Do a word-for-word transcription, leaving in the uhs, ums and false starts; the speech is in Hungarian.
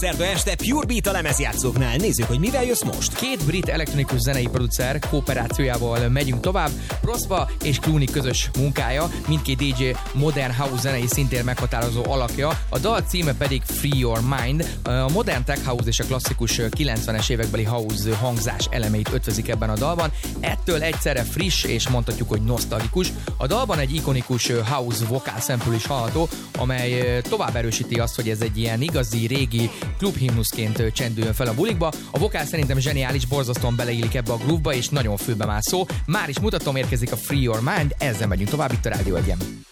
Szerda este Pure Beat a lemezjátszóknál. Nézzük, hogy mivel jössz most. Két brit elektronikus zenei producer kooperációjával megyünk tovább. Prospa és Clooney közös munkája, mindkét dé dzsé modern house zenei szintén meghatározó alakja. A dal címe pedig Free Your Mind. A modern tech house és a klasszikus kilencvenes évekbeli house hangzás elemeit ötvözik ebben a dalban. Ettől egyszerre friss és mondhatjuk, hogy nosztalgikus. A dalban egy ikonikus house vokál szempül is hallható, amely tovább erősíti azt, hogy ez egy ilyen igazi, régi klubhimnuszként csendüljön fel a bulikba. A vokál szerintem zseniális, borzasztóan beleillik ebbe a groove-ba, és nagyon főbe mászó. Már is mutatom, érkezik a Free Your Mind, ezzel megyünk tovább itt a Rádió Egyen.